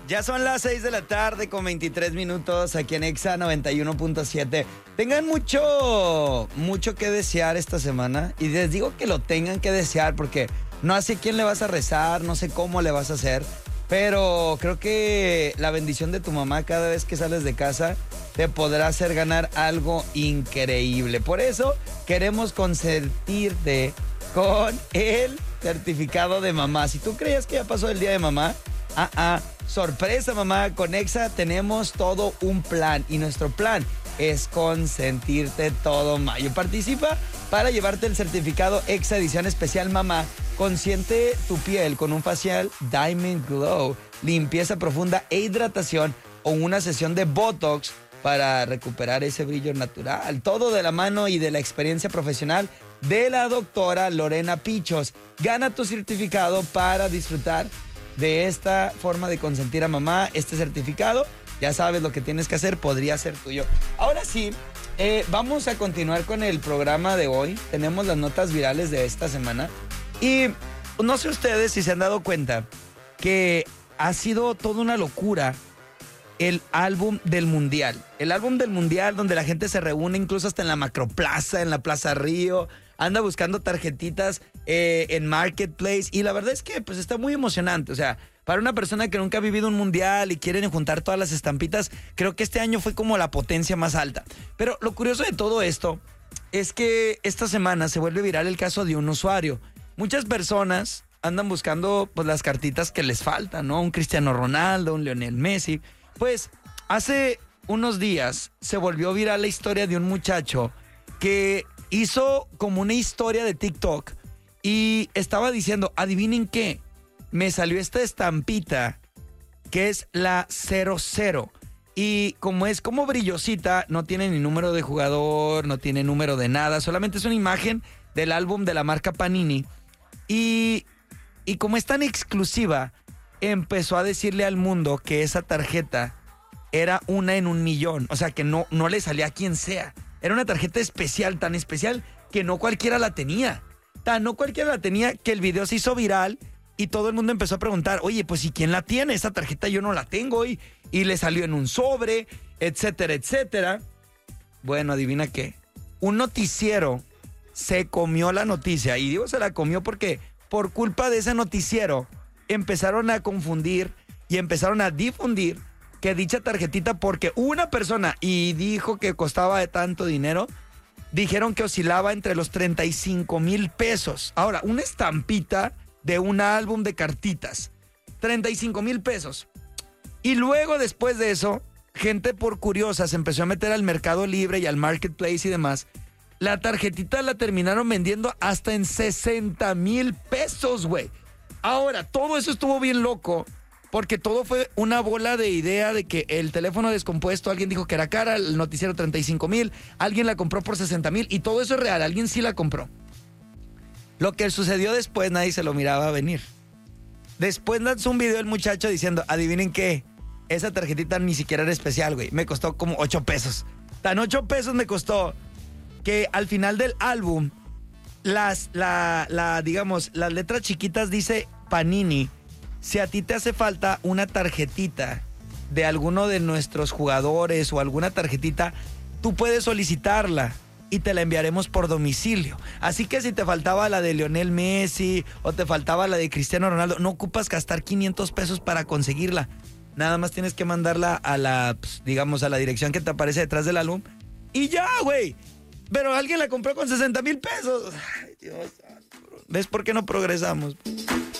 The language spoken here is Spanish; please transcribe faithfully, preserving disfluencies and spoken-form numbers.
Ya son las seis de la tarde con veintitrés minutos aquí en Exa noventa y uno punto siete. Tengan mucho, mucho que desear esta semana. Y les digo que lo tengan que desear porque no sé quién le vas a rezar, no sé cómo le vas a hacer. Pero creo que la bendición de tu mamá cada vez que sales de casa te podrá hacer ganar algo increíble. Por eso queremos consentirte con el certificado de mamá. Si tú creías que ya pasó el día de mamá, ah, ah, sorpresa mamá, con Exa tenemos todo un plan y nuestro plan es consentirte todo mayo. Participa para llevarte el certificado Exa edición especial mamá. Consiente tu piel con un facial Diamond Glow, limpieza profunda e hidratación o una sesión de Botox para recuperar ese brillo natural. Todo de la mano y de la experiencia profesional de la doctora Lorena Pichos. Gana tu certificado para disfrutar de esta forma de consentir a mamá. Este certificado, ya sabes lo que tienes que hacer, podría ser tuyo. Ahora sí, eh, vamos a continuar con el programa de hoy. Tenemos las notas virales de esta semana. Y no sé ustedes si se han dado cuenta que ha sido toda una locura el álbum del Mundial. El álbum del Mundial donde la gente se reúne incluso hasta en la Macroplaza, en la Plaza Río, anda buscando tarjetitas eh, en Marketplace. Y la verdad es que pues está muy emocionante. O sea, para una persona que nunca ha vivido un Mundial y quieren juntar todas las estampitas, creo que este año fue como la potencia más alta. Pero lo curioso de todo esto es que esta semana se vuelve viral el caso de un usuario. Muchas personas andan buscando pues las cartitas que les faltan, ¿no? Un Cristiano Ronaldo, un Lionel Messi. Pues hace unos días se volvió viral la historia de un muchacho que hizo como una historia de TikTok y estaba diciendo, adivinen qué, me salió esta estampita que es la cero cero. Y como es como brillosita, no tiene ni número de jugador, no tiene número de nada, solamente es una imagen del álbum de la marca Panini. Y, y como es tan exclusiva, empezó a decirle al mundo que esa tarjeta era una en un millón. O sea, que no, no le salía a quien sea. Era una tarjeta especial, tan especial que no cualquiera la tenía. Tan no cualquiera la tenía que el video se hizo viral y todo el mundo empezó a preguntar, oye, pues ¿y quién la tiene? Esa tarjeta yo no la tengo. Y, y le salió en un sobre, etcétera, etcétera. Bueno, adivina qué. Un noticiero se comió la noticia. Y digo, se la comió porque por culpa de ese noticiero empezaron a confundir y empezaron a difundir que dicha tarjetita, porque una persona y dijo que costaba de tanto dinero, dijeron que oscilaba entre los treinta y cinco mil pesos. Ahora, una estampita de un álbum de cartitas, treinta y cinco mil pesos. Y luego, después de eso, gente por curiosa se empezó a meter al Mercado Libre y al Marketplace y demás. La tarjetita la terminaron vendiendo hasta en sesenta mil pesos, güey. Ahora, todo eso estuvo bien loco, porque todo fue una bola de idea de que el teléfono descompuesto, alguien dijo que era cara, el noticiero treinta y cinco mil, alguien la compró por sesenta mil, y todo eso es real, alguien sí la compró. Lo que sucedió después nadie se lo miraba venir. Después lanzó un video el muchacho diciendo, adivinen qué, esa tarjetita ni siquiera era especial, güey, me costó como ocho pesos. Tan ocho pesos me costó que al final del álbum, las, la, la, digamos, las letras chiquitas dice Panini. Si a ti te hace falta una tarjetita de alguno de nuestros jugadores o alguna tarjetita, tú puedes solicitarla y te la enviaremos por domicilio. Así que si te faltaba la de Lionel Messi o te faltaba la de Cristiano Ronaldo, no ocupas gastar quinientos pesos para conseguirla. Nada más tienes que mandarla a la, pues, digamos, a la dirección que te aparece detrás del álbum y ya, güey. Pero alguien la compró con sesenta mil pesos. Ay, Dios. ¿Ves por qué no progresamos?